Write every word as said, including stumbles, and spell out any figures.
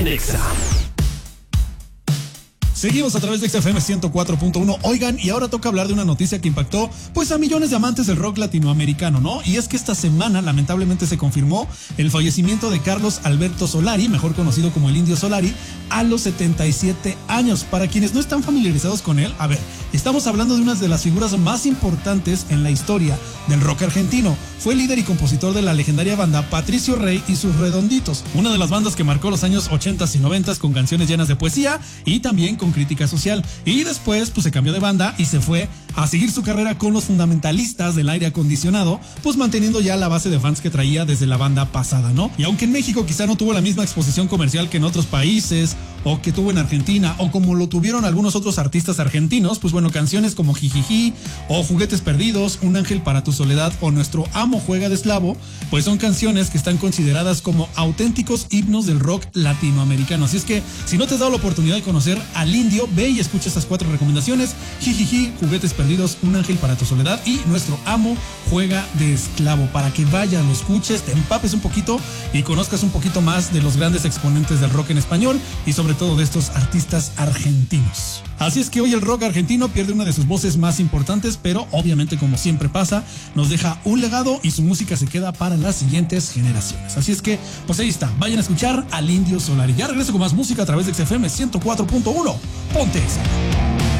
Nexa. Seguimos a través de X F M ciento cuatro punto uno. Oigan, y ahora toca hablar de una noticia que impactó pues a millones de amantes del rock latinoamericano, ¿no? Y es que esta semana lamentablemente se confirmó el fallecimiento de Carlos Alberto Solari, mejor conocido como el Indio Solari, a los setenta y siete años. Para quienes no están familiarizados con él, a ver, estamos hablando de una de las figuras más importantes en la historia del rock argentino. Fue líder y compositor de la legendaria banda Patricio Rey y sus Redonditos, una de las bandas que marcó los años ochentas y noventas con canciones llenas de poesía y también con crítica social. Y después pues se cambió de banda y se fue a seguir su carrera con los fundamentalistas del aire acondicionado, pues manteniendo ya la base de fans que traía desde la banda pasada, ¿no? Y aunque en México quizá no tuvo la misma exposición comercial que en otros países, o que tuvo en Argentina, o como lo tuvieron algunos otros artistas argentinos, pues bueno, canciones como Jijiji, o Juguetes Perdidos, Un Ángel para tu Soledad, o Nuestro Amo Juega de Esclavo, pues son canciones que están consideradas como auténticos himnos del rock latinoamericano. Así es que, si no te has dado la oportunidad de conocer al Indio, ve y escucha estas cuatro recomendaciones: Jijiji, Juguetes Perdidos, Un Ángel para tu Soledad y Nuestro Amo Juega de Esclavo, para que vayas, lo escuches, te empapes un poquito y conozcas un poquito más de los grandes exponentes del rock en español y sobre todo de estos artistas argentinos. Así es que hoy el rock argentino pierde una de sus voces más importantes, pero obviamente, como siempre pasa, nos deja un legado y su música se queda para las siguientes generaciones. Así es que, pues ahí está, vayan a escuchar al Indio Solari. Ya regreso con más música a través de X F M ciento cuatro punto uno. Ponte esa.